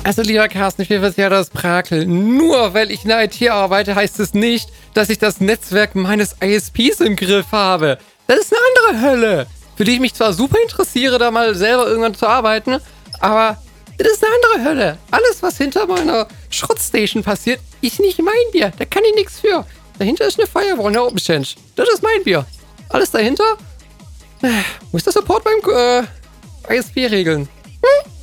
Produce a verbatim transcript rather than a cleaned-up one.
Also, lieber Carsten, mir wird ja das Brakel. Nur weil ich in der I T arbeite, heißt es nicht, dass ich das Netzwerk meines I S Ps im Griff habe. Das ist eine andere Hölle, für die ich mich zwar super interessiere, da mal selber irgendwann zu arbeiten, aber das ist eine andere Hölle. Alles, was hinter meiner Schrottstation passiert, ist nicht mein Bier. Da kann ich nichts für. Dahinter ist eine Firewall, eine Open Change. Das ist mein Bier. Alles dahinter äh, muss der Support beim äh, I S P regeln. Hm?